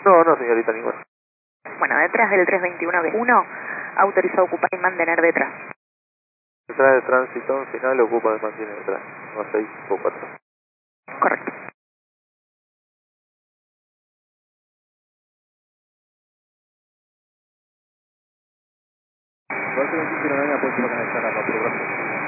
No, no, señorita, ninguna. Bueno, detrás del 321B1, autorizado ocupar y mantener detrás. Detrás de tránsito final ocupa de mantener detrás. No 6 o 4. Correcto. Golpe 21 próxima conectar a la